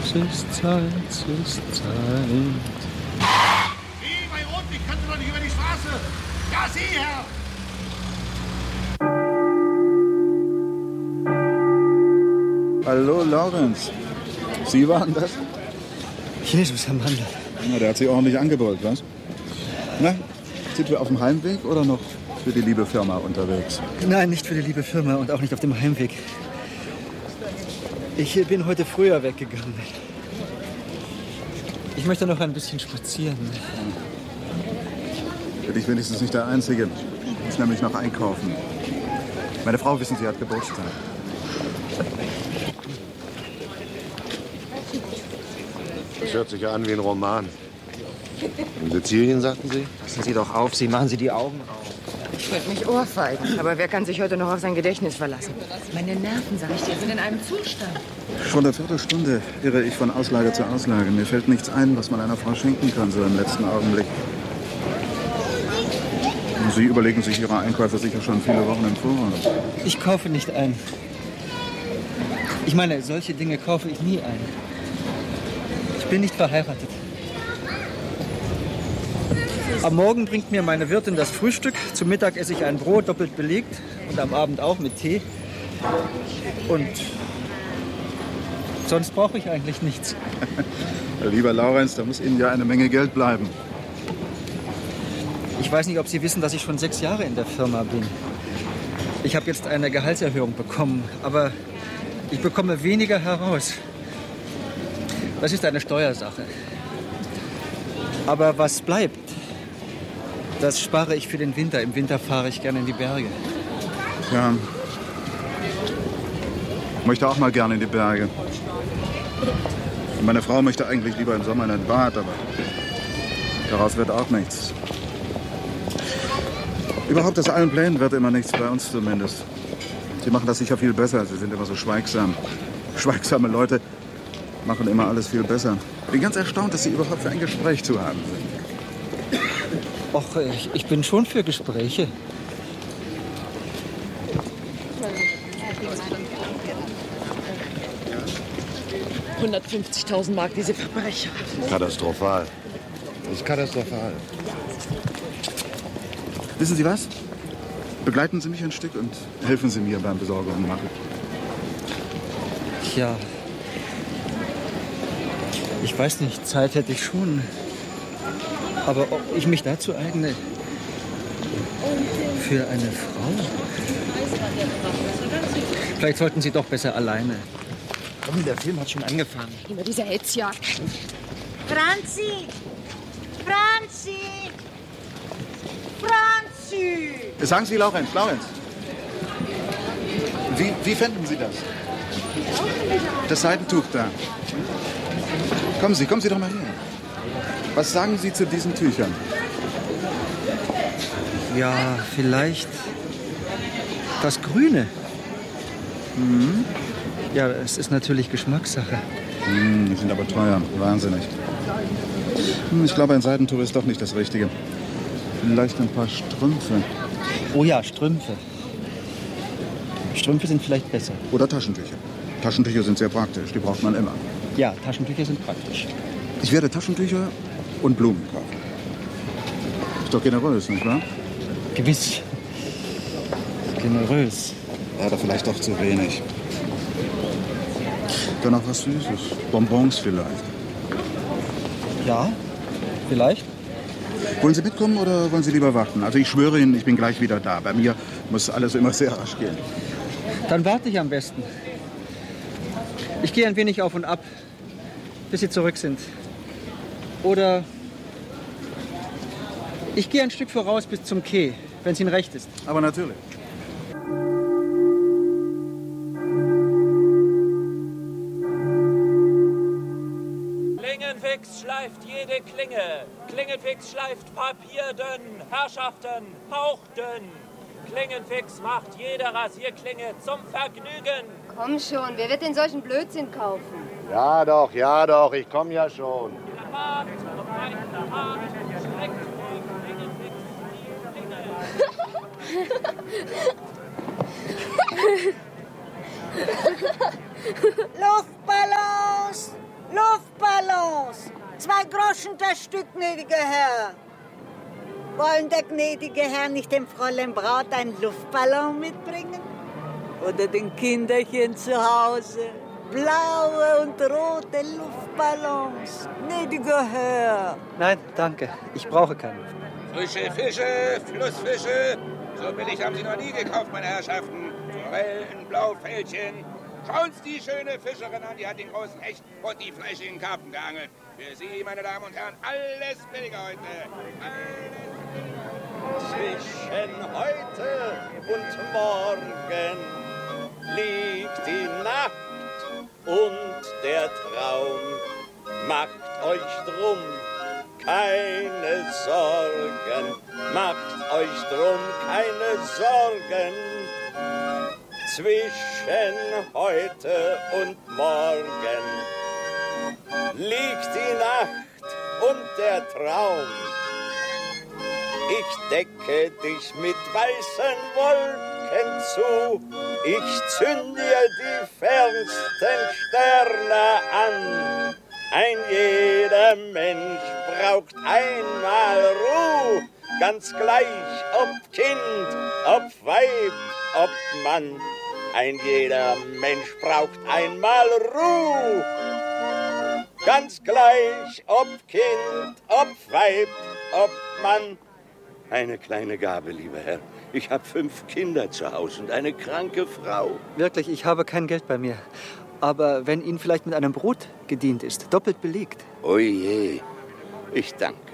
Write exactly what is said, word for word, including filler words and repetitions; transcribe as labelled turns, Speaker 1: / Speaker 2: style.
Speaker 1: Es ist Zeit, es ist Zeit.
Speaker 2: Wie, bei Rot, ich kann doch nicht über die Straße. Ja, Sie, Herr.
Speaker 3: Hallo, Laurenz. Sie waren das?
Speaker 1: Jesus, Herr Mandl.
Speaker 3: Na, der hat sich ordentlich angebrüllt, was? Na, sind wir auf dem Heimweg oder noch für die liebe Firma unterwegs?
Speaker 1: Nein, nicht für die liebe Firma und auch nicht auf dem Heimweg. Ich bin heute früher weggegangen. Ich möchte noch ein bisschen spazieren.
Speaker 3: Bin ich wenigstens nicht der Einzige. Ich muss nämlich noch einkaufen. Meine Frau, wissen Sie, hat Geburtstag.
Speaker 4: Das hört sich ja an wie ein Roman. In Sizilien, sagten Sie?
Speaker 5: Passen Sie doch auf, Sie machen Sie die Augen auf.
Speaker 6: Ich könnte mich ohrfeigen, aber wer kann sich heute noch auf sein Gedächtnis verlassen? Meine Nerven, sag ich dir, sind in einem Zustand.
Speaker 3: Schon eine Viertelstunde irre ich von Auslage zu Auslage. Mir fällt nichts ein, was man einer Frau schenken kann, so im letzten Augenblick. Sie überlegen sich Ihre Einkäufe sicher schon viele Wochen im Voraus.
Speaker 1: Ich kaufe nicht ein. Ich meine, solche Dinge kaufe ich nie ein. Ich bin nicht verheiratet. Am Morgen bringt mir meine Wirtin das Frühstück. Zum Mittag esse ich ein Brot, doppelt belegt. Und am Abend auch mit Tee. Und sonst brauche ich eigentlich nichts.
Speaker 3: Lieber Laurenz, da muss Ihnen ja eine Menge Geld bleiben.
Speaker 1: Ich weiß nicht, ob Sie wissen, dass ich schon sechs Jahre in der Firma bin. Ich habe jetzt eine Gehaltserhöhung bekommen, aber ich bekomme weniger heraus. Das ist eine Steuersache. Aber was bleibt, das spare ich für den Winter. Im Winter fahre ich gerne in die Berge.
Speaker 3: Ja. Ich möchte auch mal gerne in die Berge. Und meine Frau möchte eigentlich lieber im Sommer in ein Bad, aber daraus wird auch nichts. Überhaupt aus allen Plänen wird immer nichts, bei uns zumindest. Sie machen das sicher viel besser. Sie sind immer so schweigsam. Schweigsame Leute machen immer alles viel besser. Ich bin ganz erstaunt, dass Sie überhaupt für ein Gespräch zu haben sind.
Speaker 1: Och, ich, ich bin schon für Gespräche.
Speaker 6: hundertfünfzigtausend Mark, diese Verbrecher.
Speaker 4: Katastrophal. Das ist katastrophal.
Speaker 3: Wissen Sie was? Begleiten Sie mich ein Stück und helfen Sie mir beim Besorgung machen.
Speaker 1: Ja. Ich weiß nicht, Zeit hätte ich schon. Aber ob ich mich dazu eigne, für eine Frau? Vielleicht sollten Sie doch besser alleine.
Speaker 5: Komm, der Film hat schon angefangen.
Speaker 6: Immer diese Hetzjagd.
Speaker 7: Franzi! Franzi! Franzi!
Speaker 3: Sagen Sie, Laurenz, Laurenz. Wie, wie fänden Sie das? Das Seidentuch da. Kommen Sie, kommen Sie doch mal her. Was sagen Sie zu diesen Tüchern?
Speaker 1: Ja, vielleicht das Grüne.
Speaker 3: Mhm.
Speaker 1: Ja, es ist natürlich Geschmackssache.
Speaker 3: Hm, die sind aber teuer, wahnsinnig. Hm, ich glaube, ein Seidentuch ist doch nicht das Richtige. Vielleicht ein paar Strümpfe.
Speaker 1: Oh ja, Strümpfe. Strümpfe sind vielleicht besser.
Speaker 3: Oder Taschentücher. Taschentücher sind sehr praktisch, die braucht man immer.
Speaker 1: Ja, Taschentücher sind praktisch.
Speaker 3: Ich werde Taschentücher und Blumen kaufen. Ist doch generös, nicht wahr?
Speaker 1: Gewiss. Generös.
Speaker 3: Ja, aber vielleicht doch zu wenig. Dann noch was Süßes. Bonbons vielleicht.
Speaker 1: Ja, vielleicht.
Speaker 3: Wollen Sie mitkommen oder wollen Sie lieber warten? Also ich schwöre Ihnen, ich bin gleich wieder da. Bei mir muss alles immer sehr rasch gehen.
Speaker 1: Dann warte ich am besten. Ich gehe ein wenig auf und ab, bis Sie zurück sind. Oder ich gehe ein Stück voraus bis zum Quai, wenn es Ihnen recht ist.
Speaker 3: Aber natürlich.
Speaker 8: Klingenfix schleift jede Klinge. Klingenfix schleift papierdünn. Herrschaften, hauchdünn. Klingenfix macht jede Rasierklinge zum Vergnügen.
Speaker 9: Komm schon, wer wird denn solchen Blödsinn kaufen?
Speaker 4: Ja doch, ja doch, ich komme ja schon.
Speaker 8: Der Markt, der Markt, streckt vor Klingenfix die Klinge.
Speaker 7: Luftballons! zwei Groschen das Stück, gnädiger Herr. Wollen der gnädige Herr nicht dem Fräulein Braut einen Luftballon mitbringen? Oder den Kinderchen zu Hause? Blaue und rote Luftballons, gnädiger Herr.
Speaker 1: Nein, danke. Ich brauche keinen.
Speaker 10: Frische Fische, Flussfische. So billig haben Sie noch nie gekauft, meine Herrschaften. Forellen, Blaufältchen. Schauen Sie die schöne Fischerin an, die hat den großen Hecht und die fleischigen Karpfen geangelt. Für Sie, meine Damen und Herren, alles billiger heute. Alles
Speaker 11: Zwischen heute und morgen liegt die Nacht und der Traum. Macht euch drum keine Sorgen, macht euch drum keine Sorgen. Zwischen heute und morgen liegt die Nacht und der Traum. Ich decke dich mit weißen Wolken zu, ich zünd dir die fernsten Sterne an. Ein jeder Mensch braucht einmal Ruhe, ganz gleich ob Kind, ob Weib, ob Mann. Ein jeder Mensch braucht einmal Ruhe, ganz gleich ob Kind, ob Weib, ob Mann. Eine kleine Gabe, lieber Herr. Ich habe fünf Kinder zu Hause und eine kranke Frau.
Speaker 1: Wirklich, ich habe kein Geld bei mir. Aber wenn Ihnen vielleicht mit einem Brot gedient ist, doppelt belegt.
Speaker 11: Oje, ich danke.